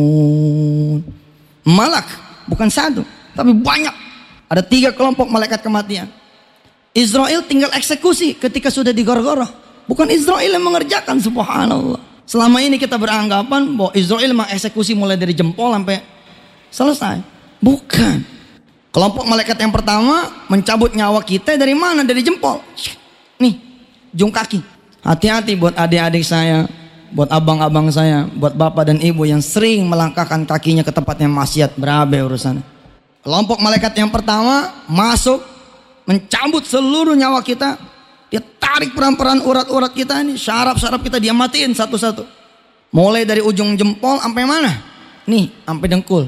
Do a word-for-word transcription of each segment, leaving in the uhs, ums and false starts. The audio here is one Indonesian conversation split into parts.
Malak, bukan satu, tapi banyak. Ada tiga kelompok malaikat kematian. Israel tinggal eksekusi ketika sudah digor-goroh. Bukan Israel yang mengerjakan, subhanallah. Selama ini kita beranggapan bahwa Israel mengeksekusi mulai dari jempol sampai selesai. Bukan. Kelompok malaikat yang pertama mencabut nyawa kita dari mana? Dari jempol. Nih, ujung kaki. Hati-hati buat adik-adik saya, buat abang-abang saya, buat bapak dan ibu yang sering melangkahkan kakinya ke tempat yang maksiat. Berabe urusannya. Kelompok malaikat yang pertama masuk, mencabut seluruh nyawa kita. Dia tarik peran-peran urat-urat kita ini, syaraf-syaraf kita dia matiin satu-satu. Mulai dari ujung jempol sampai mana? Nih, sampai dengkul.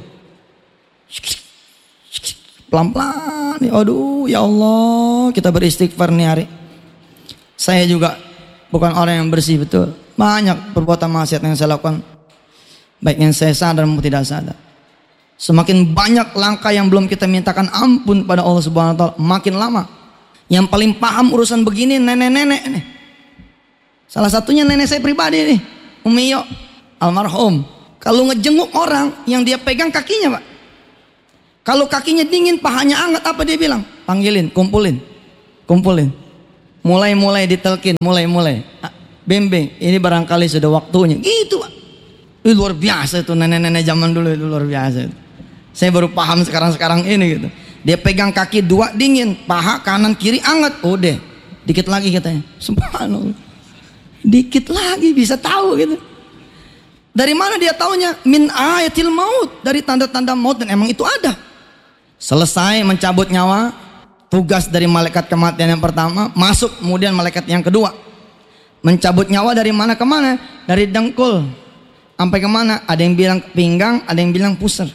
Pelan-pelan. Aduh, ya Allah, kita beristighfar nih hari. Saya juga bukan orang yang bersih, betul. Banyak perbuatan maksiat yang saya lakukan, baik yang saya sadar maupun tidak sadar. Semakin banyak langkah yang belum kita mintakan ampun pada Allah Subhanahu wa taala, makin lama. Yang paling paham urusan begini nenek-nenek nih. Salah satunya nenek saya pribadi nih, Umi Yo, almarhum. Kalau ngejenguk orang yang dia pegang kakinya, Pak. Kalau kakinya dingin, pahanya hangat, apa dia bilang? Panggilin, kumpulin, kumpulin. Mulai-mulai ditelkin, mulai-mulai. Bembeng, ini barangkali sudah waktunya. Gitu, Pak. Itu luar biasa itu nenek-nenek zaman dulu, itu luar biasa itu. Saya baru paham sekarang-sekarang ini gitu. Dia pegang kaki dua dingin, paha kanan kiri hangat. Udah, dikit lagi katanya. Subhanallah. Dikit lagi bisa tahu gitu. Dari mana dia taunya? Min ayatil maut, dari tanda-tanda maut, dan emang itu ada. Selesai mencabut nyawa, tugas dari malaikat kematian yang pertama, masuk kemudian malaikat yang kedua. Mencabut nyawa dari mana ke mana? Dari dengkul sampai kemana? Ada yang bilang pinggang, ada yang bilang pusar.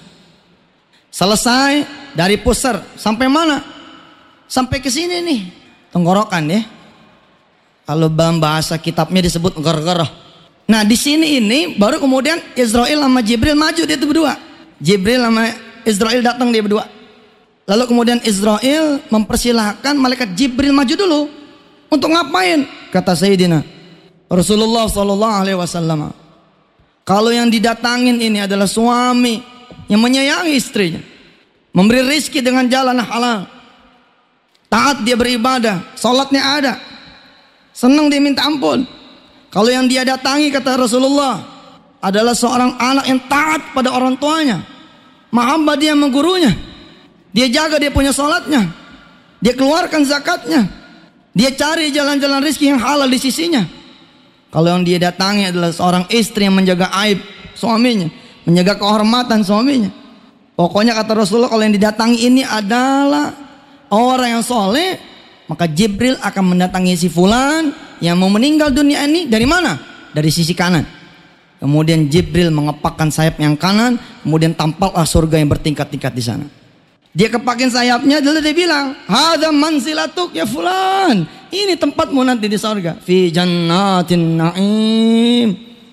Selesai dari pusar sampai mana? Sampai ke sini nih, tenggorokan ya. Kalau dalam bahasa kitabnya disebut ger-gerah. Nah di sini ini baru kemudian Israel sama Jibril maju, dia itu berdua. Jibril sama Israel datang dia berdua. Lalu kemudian Israel mempersilahkan malaikat Jibril maju dulu. Untuk ngapain? Kata Sayyidina Rasulullah Sallallahu Alaihi Wasallam, kalau yang didatangin ini adalah suami yang menyayangi istrinya, memberi rizki dengan jalan halal, taat dia beribadah, sholatnya ada, senang dia minta ampun. Kalau yang dia datangi, kata Rasulullah, adalah seorang anak yang taat pada orang tuanya, mahabbah dia sama gurunya, dia jaga dia punya sholatnya, dia keluarkan zakatnya, dia cari jalan-jalan rizki yang halal di sisinya. Kalau yang dia datangi adalah seorang istri yang menjaga aib suaminya, menjaga kehormatan suaminya, pokoknya kata Rasulullah, kalau yang didatangi ini adalah orang yang soleh, maka Jibril akan mendatangi si fulan yang mau meninggal dunia ini dari mana? Dari sisi kanan. Kemudian Jibril mengepakkan sayap yang kanan, kemudian tampaklah surga yang bertingkat-tingkat di sana. Dia kepakin sayapnya, lalu dia bilang, "Hadza manzilatuk ya fulan." Ini tempatmu nanti di surga. Fi jannatin na'im.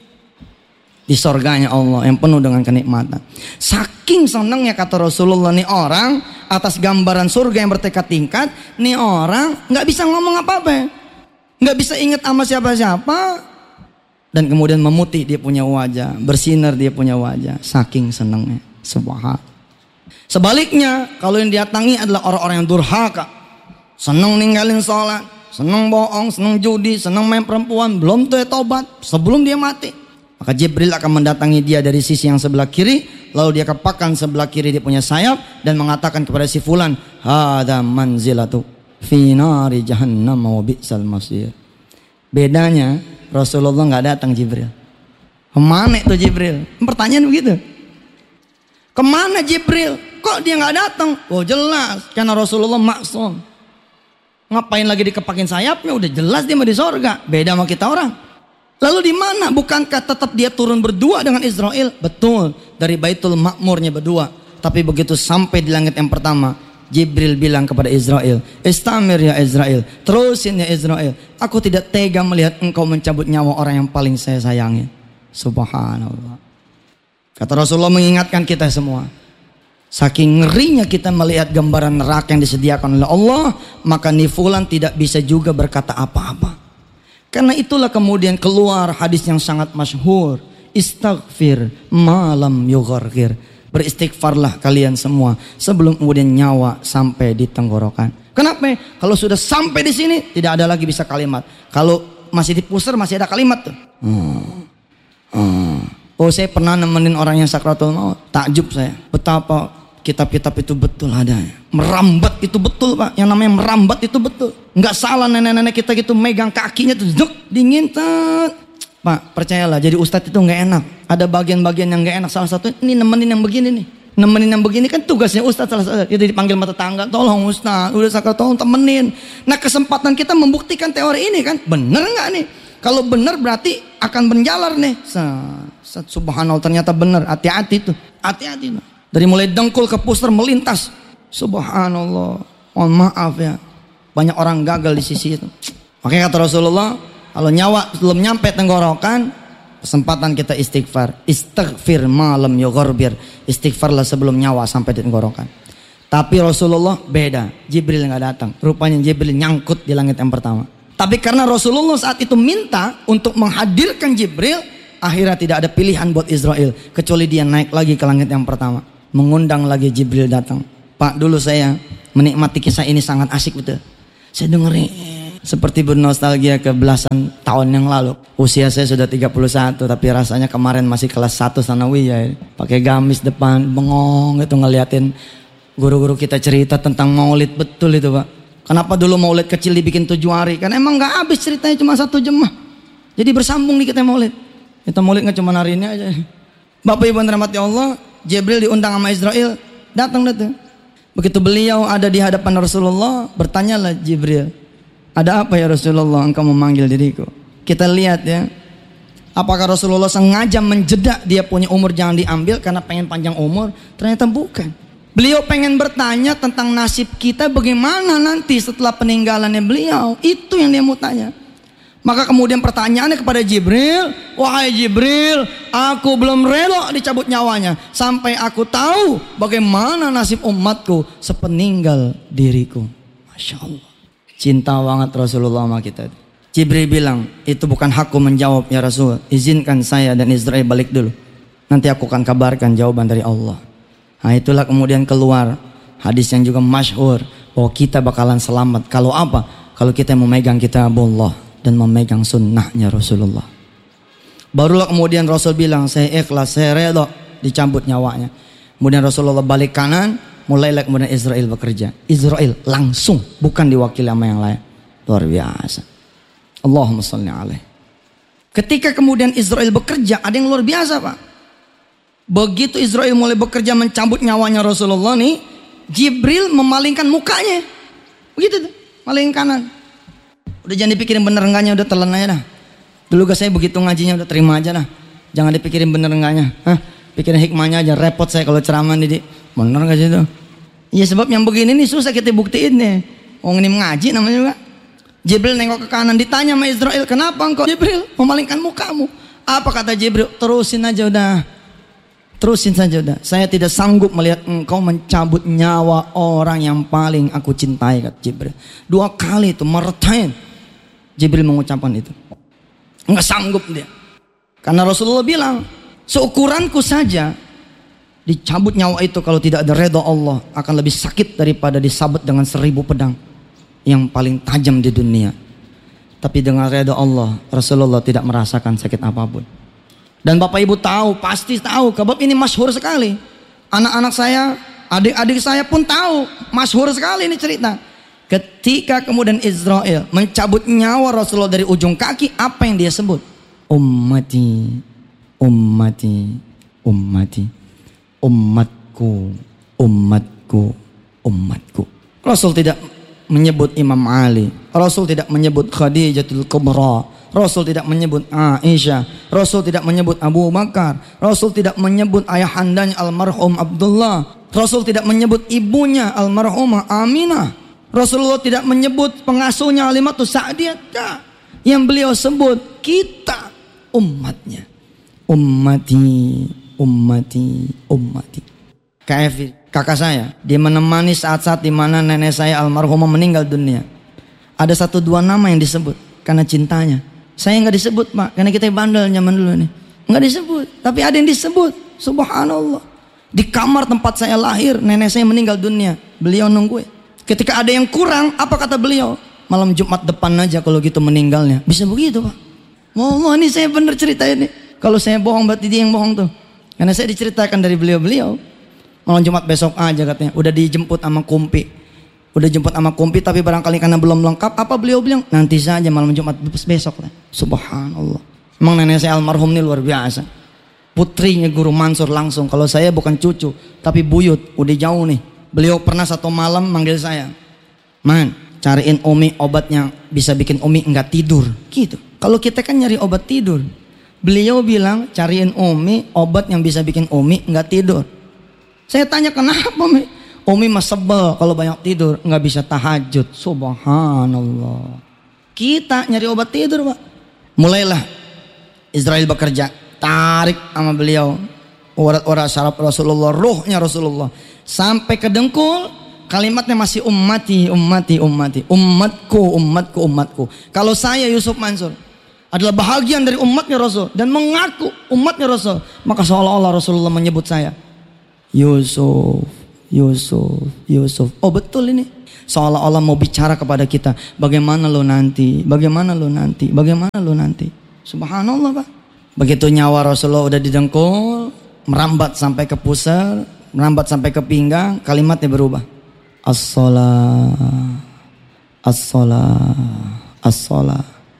Di surganya Allah yang penuh dengan kenikmatan. Saking senangnya kata Rasulullah nih orang atas gambaran surga yang bertingkat-tingkat, nih orang nggak bisa ngomong apa-apa, nggak bisa ingat sama siapa-siapa, dan kemudian memutih dia punya wajah, bersinar dia punya wajah, saking senangnya. Subhanallah. Sebaliknya, kalau yang didatangi adalah orang-orang yang durhaka, senang ninggalin sholat, senang bohong, senang judi, senang main perempuan, belum tuh tobat sebelum dia mati, maka Jibril akan mendatangi dia dari sisi yang sebelah kiri, lalu dia kepakkan sebelah kiri dia punya sayap dan mengatakan kepada si fulan, "Hadza manzilatu fi nari jahannam wa bi'sal masir." Bedanya Rasulullah nggak datang Jibril. Kemana itu Jibril? Pertanyaan begitu. Kemana Jibril? Kok dia nggak datang? Oh jelas, karena Rasulullah maksum. Ngapain lagi dikepakin sayapnya? Udah jelas dia mau di sorga. Beda sama kita orang. Lalu di mana? Bukankah tetap dia turun berdua dengan Israel? Betul, dari Baitul Ma'murnya berdua. Tapi begitu sampai di langit yang pertama, Jibril bilang kepada Israel, "Istamir ya Israel, terusin ya Israel. Aku tidak tega melihat engkau mencabut nyawa orang yang paling saya sayangi." Subhanallah. Kata Rasulullah mengingatkan kita semua, saking ngerinya kita melihat gambaran neraka yang disediakan oleh Allah, maka nih fulan tidak bisa juga berkata apa-apa. Karena itulah kemudian keluar hadis yang sangat masyhur, istaghfir malam yughargir. Beristighfarlah kalian semua sebelum kemudian nyawa sampai di tenggorokan. Kenapa? Kalau sudah sampai di sini tidak ada lagi bisa kalimat. Kalau masih di pusar masih ada kalimat tuh. Hmm. Hmm. Oh, saya pernah nemenin orang yang sakratul maut. Takjub saya. Betapa kitab-kitab itu betul adanya. Merambat itu betul, Pak. Yang namanya merambat itu betul. Enggak salah nenek-nenek kita gitu megang kakinya tuh duk, dingin tet. Pak, percayalah jadi ustadz itu enggak enak. Ada bagian-bagian yang enggak enak. Salah satu ini nemenin yang begini nih. Nemenin yang begini kan tugasnya ustadz salah satu. Itu dipanggil mata tetangga, tolong ustadz, udah sakit tolong temenin. Nah, kesempatan kita membuktikan teori ini kan, bener nggak nih? Kalau bener berarti akan berjalar nih. Set, subhanallah ternyata bener. Hati-hati tuh, hati-hati tuh. Dari mulai dengkul ke pusar melintas. Subhanallah. Mohon maaf ya, banyak orang gagal di sisi itu. Makanya kata Rasulullah, kalau nyawa belum nyampe tenggorokan, kesempatan kita istighfar. Istighfir malam yugharbir. Istighfarlah sebelum nyawa sampai di tenggorokan. Tapi Rasulullah beda. Jibril nggak datang. Rupanya Jibril nyangkut di langit yang pertama. Tapi karena Rasulullah saat itu minta untuk menghadirkan Jibril, akhirnya tidak ada pilihan buat Israel kecuali dia naik lagi ke langit yang pertama, mengundang lagi Jibril datang. Pak, dulu saya menikmati kisah ini sangat asik betul. Saya dengerin seperti bernostalgia ke belasan tahun yang lalu. Usia saya sudah tiga puluh satu, tapi rasanya kemarin masih kelas satu sanawiyah. Pakai gamis depan, bengong itu ngeliatin guru-guru kita cerita tentang maulid. Betul itu, Pak. Kenapa dulu maulid kecil dibikin tujuh hari? Kan emang gak habis ceritanya, cuma satu jemaah. Jadi bersambung nih kita maulid. Kita maulid gak cuma hari ini aja. Bapak Ibu yang dirahmati Allah, Jibril diundang sama Israel, datang datang. Begitu beliau ada di hadapan Rasulullah, bertanyalah Jibril, ada apa ya Rasulullah engkau memanggil diriku? Kita lihat ya, apakah Rasulullah sengaja menjeda dia punya umur jangan diambil karena pengen panjang umur? Ternyata bukan. Beliau pengen bertanya tentang nasib kita bagaimana nanti setelah peninggalannya beliau. Itu yang dia mau tanya. Maka kemudian pertanyaannya kepada Jibril, wahai Jibril, aku belum rela dicabut nyawanya sampai aku tahu bagaimana nasib umatku sepeninggal diriku. Masya Allah. Cinta banget Rasulullah sama kita. Jibril bilang, itu bukan hakku menjawab ya Rasul. Izinkan saya dan Israel balik dulu. Nanti aku akan kabarkan jawaban dari Allah. Nah, itulah kemudian keluar hadis yang juga masyhur bahwa kita bakalan selamat. Kalau apa? Kalau kita memegang kitabullah dan memegang sunnahnya Rasulullah. Barulah kemudian Rasul bilang, saya ikhlas, saya rela dicabut nyawanya. Kemudian Rasulullah balik kanan, mulailah kemudian Israel bekerja. Israel langsung, bukan diwakili sama yang lain. Luar biasa. Allahumma sholli alaih. Ketika kemudian Israel bekerja, ada yang luar biasa, Pak. Begitu Israel mulai bekerja mencabut nyawanya Rasulullah nih, Jibril memalingkan mukanya. Begitu tuh, malingin kanan. Udah jangan dipikirin bener enggaknya, udah telan aja dah. Dulu gak saya begitu ngajinya udah terima aja lah. Jangan dipikirin bener enggaknya. Hah? Pikirin hikmahnya aja. Repot saya kalau ceramah nih. Bener gak sih itu? Iya, sebab yang begini nih susah kita buktiin nih. Orang ini mengaji namanya juga. Jibril nengok ke kanan, ditanya sama Israel, kenapa engkau Jibril memalingkan mukamu? Apa kata Jibril? Terusin aja udah. Terusin saja udah. Saya tidak sanggup melihat engkau mencabut nyawa orang yang paling aku cintai, kata Jibril. Dua kali itu meretain Jibril mengucapkan itu. Enggak sanggup dia. Karena Rasulullah bilang, seukuranku saja dicabut nyawa itu kalau tidak ada redha Allah akan lebih sakit daripada disabet dengan seribu pedang yang paling tajam di dunia. Tapi dengan redha Allah, Rasulullah tidak merasakan sakit apapun. Dan Bapak Ibu tahu, pasti tahu, sebab ini masyhur sekali. Anak-anak saya, adik-adik saya pun tahu, masyhur sekali ini cerita. Ketika kemudian Israel mencabut nyawa Rasulullah dari ujung kaki, apa yang dia sebut? Ummati, ummati, ummati, umatku, umatku, umatku. Rasul tidak menyebut Imam Ali, Rasul tidak menyebut Khadijatul Kubra, Rasul tidak menyebut Aisyah, Rasul tidak menyebut Abu Bakar, Rasul tidak menyebut ayahandanya almarhum Abdullah, Rasul tidak menyebut ibunya almarhumah Aminah, Rasulullah tidak menyebut pengasuhnya Halimatus Sa'diyah. Yang beliau sebut kita umatnya. Ummati, ummati, ummati. K F kakak saya, dia menemani saat-saat di mana nenek saya almarhumah meninggal dunia. Ada satu dua nama yang disebut karena cintanya. Saya nggak disebut, Pak, karena kita bandel zaman dulu nih. Nggak disebut, tapi ada yang disebut. Subhanallah. Di kamar tempat saya lahir, nenek saya meninggal dunia, beliau nungguin. Ketika ada yang kurang, apa kata beliau? Malam Jumat depan aja kalau gitu meninggalnya. Bisa begitu Pak. Allah, ini saya bener cerita ini. Kalau saya bohong berarti dia yang bohong tuh. Karena saya diceritakan dari beliau-beliau. Malam Jumat besok aja katanya. Udah dijemput sama kumpi. Udah jemput sama kumpi tapi barangkali karena belum lengkap. Apa beliau bilang? Nanti saja malam Jumat besok lah. Subhanallah. Emang nenek saya almarhum ini luar biasa. Putrinya Guru Mansur langsung. Kalau saya bukan cucu tapi buyut. Udah jauh nih. Beliau pernah satu malam manggil saya. Man, cariin Umi obat yang bisa bikin Umi enggak tidur. Gitu. Kalau kita kan nyari obat tidur. Beliau bilang cariin Umi obat yang bisa bikin Umi enggak tidur. Saya tanya kenapa Umi? Umi mah sebel kalau banyak tidur, enggak bisa tahajud. Subhanallah. Kita nyari obat tidur Pak. Mulailah Israel bekerja. Tarik sama beliau. Urat-urat syaraf Rasulullah, ruhnya Rasulullah. Sampai ke dengkul, kalimatnya masih ummati, ummati, ummati. Ummatku, umatku, umatku. Kalau saya Yusuf Mansur adalah bahagian dari umatnya Rasul dan mengaku umatnya Rasul, maka seolah-olah Rasulullah menyebut saya Yusuf, Yusuf, Yusuf. Oh betul ini. Seolah-olah mau bicara kepada kita, bagaimana lo nanti, bagaimana lo nanti, bagaimana lo nanti. Subhanallah Pak. Begitu nyawa Rasulullah udah didengkul, merambat sampai ke pusar, merambat sampai ke pinggang, kalimatnya berubah. As-salah, as-salah, as-salah.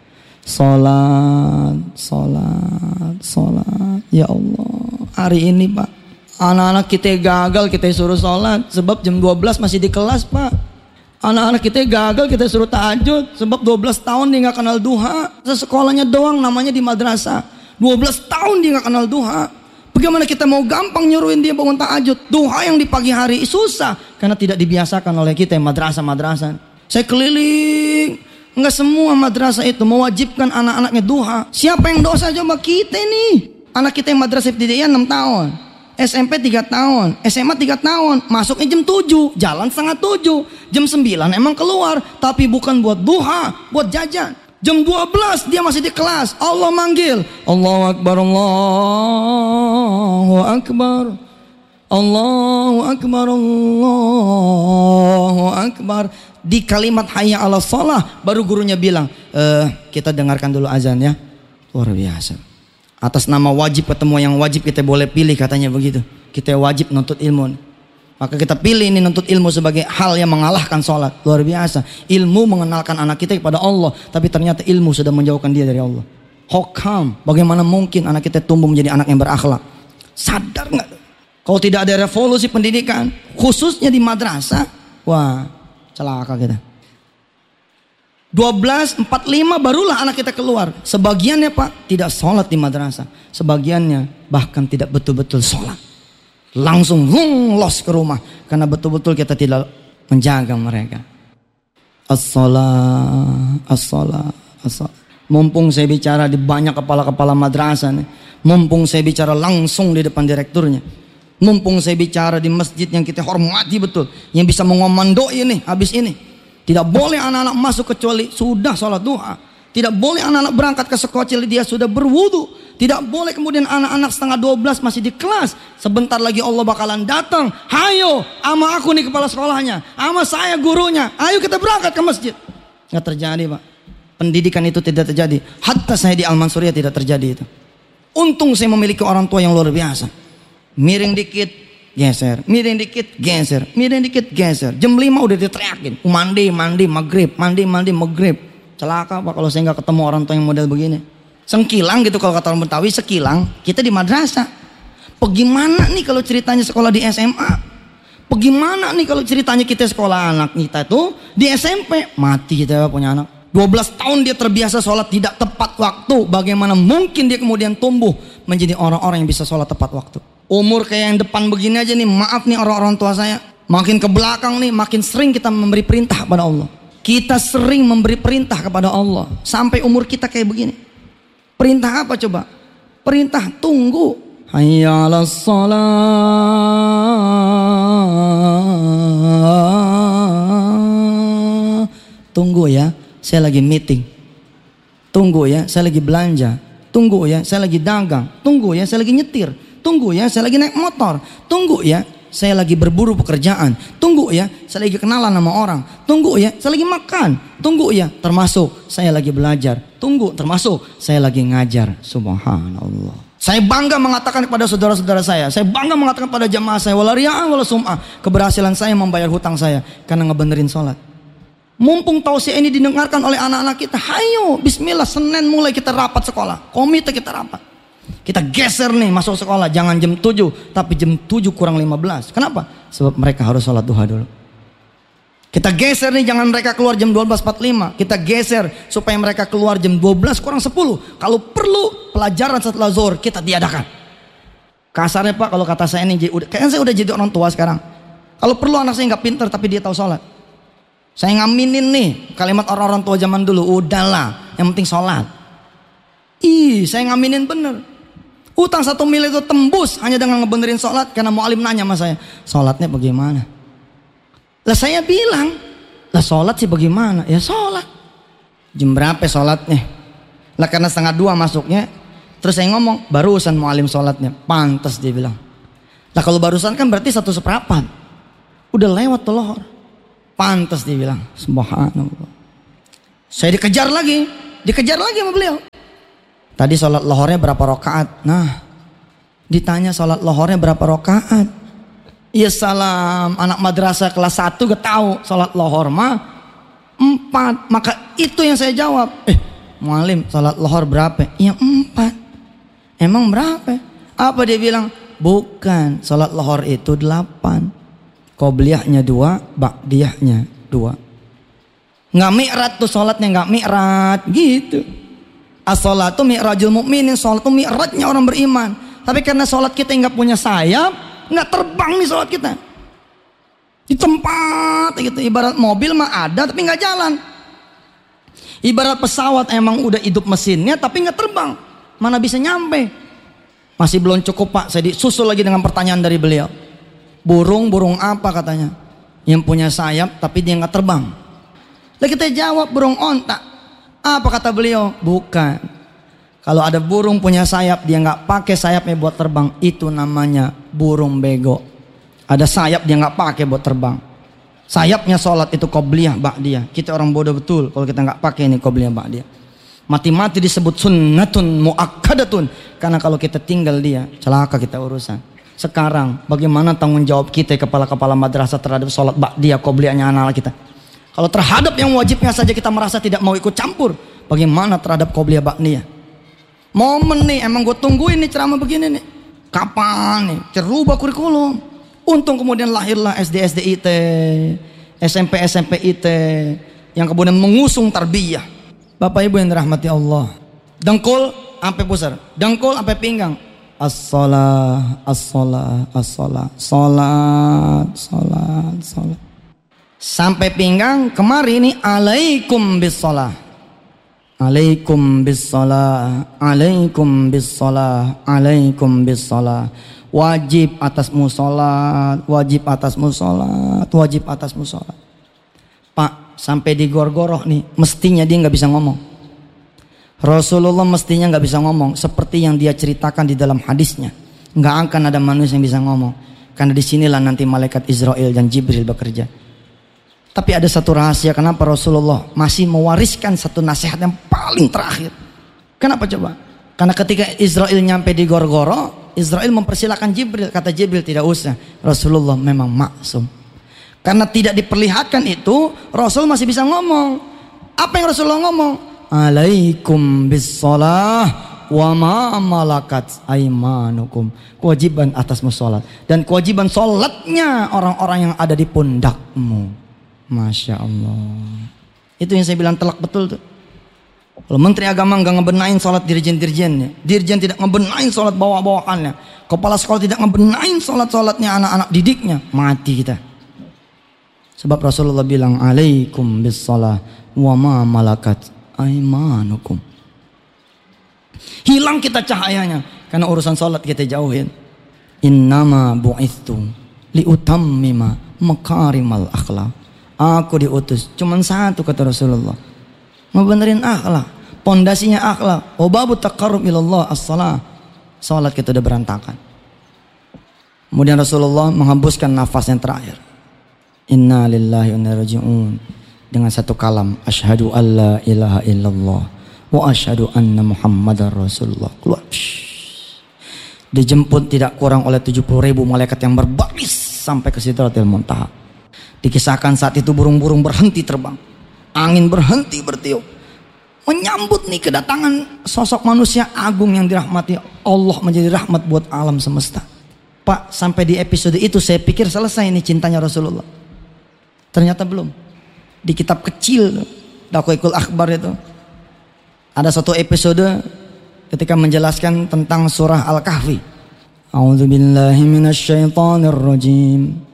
Salat, salat, salat. Ya Allah, hari ini Pak, anak-anak kita gagal kita suruh salat sebab jam dua belas masih di kelas Pak. Anak-anak kita gagal kita suruh tahajud sebab dua belas tahun dia gak kenal duha. Sekolahnya doang namanya di madrasah, dua belas tahun dia gak kenal duha. Bagaimana kita mau gampang nyuruhin dia bangun tahajud? Duha yang di pagi hari susah karena tidak dibiasakan oleh kita madrasah-madrasah. Saya keliling, enggak semua madrasah itu mewajibkan anak-anaknya duha. Siapa yang dosa coba? Kita nih. Anak kita yang madrasah ibtidaiyah enam tahun, S M P tiga tahun, S M A tiga tahun, masuknya jam tujuh, jalan setengah tujuh, jam sembilan emang keluar, tapi bukan buat duha, buat jajan. Jam dua belas dia masih di kelas. Allah manggil. Allahu Akbar, Allahu Akbar. Allahu Akbar, Allahu Akbar. Di kalimat hayya ala shalah baru gurunya bilang, e, kita dengarkan dulu azan ya. Luar biasa. Atas nama wajib ketemu yang wajib kita boleh pilih katanya begitu. Kita wajib nuntut ilmu. Maka kita pilih ini nuntut ilmu sebagai hal yang mengalahkan sholat. Luar biasa. Ilmu mengenalkan anak kita kepada Allah, tapi ternyata ilmu sudah menjauhkan dia dari Allah. How come? Bagaimana mungkin anak kita tumbuh menjadi anak yang berakhlak? Sadar nggak? Kalau tidak ada revolusi pendidikan, khususnya di madrasah, wah celaka kita. dua belas empat puluh lima barulah anak kita keluar. Sebagiannya Pak tidak sholat di madrasah, sebagiannya bahkan tidak betul-betul sholat. Langsung lung, los ke rumah karena betul-betul kita tidak menjaga mereka. As-salah, as-salah, as-salah. Mumpung saya bicara di banyak kepala-kepala madrasah nih, mumpung saya bicara langsung di depan direkturnya, mumpung saya bicara di masjid yang kita hormati betul, yang bisa mengomandoi ini habis ini. Tidak boleh anak-anak masuk kecuali sudah sholat duha. Tidak boleh anak-anak berangkat ke sekolah dia sudah berwudu. Tidak boleh kemudian anak-anak setengah dua belas masih di kelas. Sebentar lagi Allah bakalan datang. Hayo, ama aku nih kepala sekolahnya, ama saya gurunya. Ayo kita berangkat ke masjid. Nggak terjadi Pak. Pendidikan itu tidak terjadi. Hatta saya di Al-Mansuriyah tidak terjadi itu. Untung saya memiliki orang tua yang luar biasa. Miring dikit, geser. Miring dikit, geser. Miring dikit, geser. Jam lima udah diteriakin. Mandi, mandi, maghrib. Mandi, mandi, maghrib. Celaka Pak kalau saya nggak ketemu orang tua yang model begini. Sengkilang gitu kalau kata orang Betawi, sekilang kita di madrasah. Bagaimana nih kalau ceritanya sekolah di S M A? Bagaimana nih kalau ceritanya kita sekolah anak kita tuh di S M P? Mati kita punya anak. dua belas tahun dia terbiasa sholat tidak tepat waktu. Bagaimana mungkin dia kemudian tumbuh menjadi orang-orang yang bisa sholat tepat waktu? Umur kayak yang depan begini aja nih, maaf nih orang-orang tua saya. Makin ke belakang nih, makin sering kita memberi perintah kepada Allah. Kita sering memberi perintah kepada Allah sampai umur kita kayak begini. Perintah apa coba? Perintah tunggu. Hayya 'alas shalah. Tunggu ya, saya lagi meeting. Tunggu ya, saya lagi belanja. Tunggu ya, saya lagi dagang. Tunggu ya, saya lagi nyetir. Tunggu ya, saya lagi naik motor. Tunggu ya, saya lagi berburu pekerjaan. Tunggu ya, saya lagi kenalan sama orang. Tunggu ya, saya lagi makan. Tunggu ya, termasuk saya lagi belajar. Tunggu, termasuk saya lagi ngajar. Subhanallah. Saya bangga mengatakan kepada saudara-saudara saya, saya bangga mengatakan pada jamaah saya, wala riya'an wala sum'ah, keberhasilan saya membayar hutang saya karena ngebenerin sholat. Mumpung tausiah ini didengarkan oleh anak-anak kita, hayo bismillah, Senin mulai kita rapat sekolah, komite kita rapat. Kita geser nih masuk sekolah, jangan jam tujuh, tapi jam tujuh kurang lima belas. Kenapa? Sebab mereka harus sholat duha dulu. Kita geser nih, jangan mereka keluar jam dua belas empat puluh lima. Kita geser supaya mereka keluar jam dua belas kurang sepuluh. Kalau perlu pelajaran setelah zuhur kita tiadakan. Kasarnya Pak, kalau kata saya ini, kayaknya saya udah jadi orang tua sekarang. Kalau perlu anak saya nggak pintar tapi dia tahu sholat. Saya ngaminin nih kalimat orang-orang tua zaman dulu. Udahlah, yang penting sholat. Ih, saya ngaminin bener. Utang satu miliar itu tembus hanya dengan ngebenerin sholat. Karena mu'alim nanya sama saya, sholatnya bagaimana? Lah saya bilang, lah sholat sih bagaimana? Ya sholat. Jam berapa sholatnya? Lah karena setengah dua masuknya. Terus saya ngomong, barusan mu'alim sholatnya. Pantas dia bilang. Lah kalau barusan kan berarti satu seperempat. Udah lewat tuh lohor. Pantas dia bilang. Subhanallah. Saya dikejar lagi. Dikejar lagi sama beliau. Tadi sholat lohornya berapa rakaat? Nah, ditanya sholat lohornya berapa rakaat? Ya salam, anak madrasah kelas satu gak tahu sholat lohor mah empat. Maka itu yang saya jawab. Eh, mualim, sholat lohor berapa? Ya empat. Emang berapa? Apa dia bilang? Bukan, sholat lohor itu delapan. Qobliyahnya dua, ba'diyahnya dua. Nggak mi'rat tuh sholatnya, nggak mi'rat gitu. As-sholatu mi'rajul mu'minin, sholat itu mi'ratnya orang beriman. Tapi karena sholat kita nggak punya sayap, nggak terbang nih sholat kita. Di tempat gitu. Ibarat mobil mah ada tapi nggak jalan. Ibarat pesawat emang udah hidup mesinnya tapi nggak terbang. Mana bisa nyampe? Masih belum cukup Pak. Saya disusul lagi dengan pertanyaan dari beliau. Burung, burung apa katanya? Yang punya sayap tapi dia nggak terbang. Lah kita jawab burung onta. Apa kata beliau? Bukan. Kalau ada burung punya sayap, dia nggak pakai sayapnya buat terbang, itu namanya burung bego. Ada sayap dia nggak pakai buat terbang. Sayapnya sholat itu qobliyah ba'diyah. Kita orang bodoh betul kalau kita nggak pakai ini qobliyah ba'diyah. Mati-mati disebut sunnatun mu'akkadatun. Karena kalau kita tinggal dia, celaka kita urusan. Sekarang bagaimana tanggung jawab kita kepala-kepala madrasah terhadap sholat ba'diyah qobliyahnya anak-anak kita? Kalau terhadap yang wajibnya saja kita merasa tidak mau ikut campur, bagaimana terhadap qobliyah ba'diyah? Momen nih, emang gue tungguin nih ceramah begini nih. Kapan nih? Cerubah kurikulum. Untung kemudian lahirlah S D S D I T, S M P S M P I T, yang kemudian mengusung tarbiyah. Bapak Ibu yang dirahmati Allah. Dengkul sampai pusar, dengkul sampai pinggang. As-shalah, as-shalah, as-shalah, salat, salat, salat. Sampai pinggang kemari ini alaikum bis-shalah. Alaikum bis-shalah, alaikum bis-shalah, alaikum bis-shalah. Wajib atasmu sholat, wajib atasmu sholat, wajib atasmu sholat. Pak, sampai di gor-goroh nih, mestinya dia nggak bisa ngomong. Rasulullah mestinya nggak bisa ngomong, seperti yang dia ceritakan di dalam hadisnya. Nggak akan ada manusia yang bisa ngomong, karena disinilah nanti malaikat Israel dan Jibril bekerja. Tapi ada satu rahasia kenapa Rasulullah masih mewariskan satu nasihat yang paling terakhir. Kenapa coba? Karena ketika Israel nyampe di Gor-Goro, Israel mempersilahkan Jibril. Kata Jibril tidak usah, Rasulullah memang maksum. Karena tidak diperlihatkan itu, Rasul masih bisa ngomong. Apa yang Rasulullah ngomong? Alaikum bis-shalah wa ma malakat aimanukum. Kewajiban atasmu sholat. Dan kewajiban sholatnya orang-orang yang ada di pundakmu. Masya Allah. Itu yang saya bilang telak betul tuh. Kalau Menteri Agama nggak ngebenain sholat dirjen-dirjennya, dirjen tidak ngebenain sholat bawah-bawahannya, kepala sekolah tidak ngebenain sholat-sholatnya anak-anak didiknya, mati kita. Sebab Rasulullah bilang alaikum bis-shalah wa ma malakat aimanukum. Hilang kita cahayanya karena urusan sholat kita jauhin. Innama bu'ithu liutammima makarimal akhlaq. Aku diutus cuman satu kata Rasulullah, mau benerin akhlak. pondasinya akhlak. Wa babu taqarrub ilallah as-salah. Salat kita udah berantakan. Kemudian Rasulullah menghembuskan nafas yang terakhir. Inna lillahi wa inna ilaihi raji'un. Dengan satu kalam, asyhadu alla ilaha illallah wa asyhadu anna muhammadar rasulullah. Keluar. Dijemput tidak kurang oleh tujuh puluh ribu malaikat yang berbaris sampai ke Sidratil Muntaha. Dikisahkan saat itu burung-burung berhenti terbang, angin berhenti bertiup, menyambut nih kedatangan sosok manusia agung yang dirahmati Allah, menjadi rahmat buat alam semesta. Pak, sampai di episode itu saya pikir selesai nih cintanya Rasulullah. Ternyata belum. Di kitab kecil Daqaiqul Akhbar itu ada satu episode ketika menjelaskan tentang surah Al-Kahfi. A'udzubillahi minasyaitonirrajim.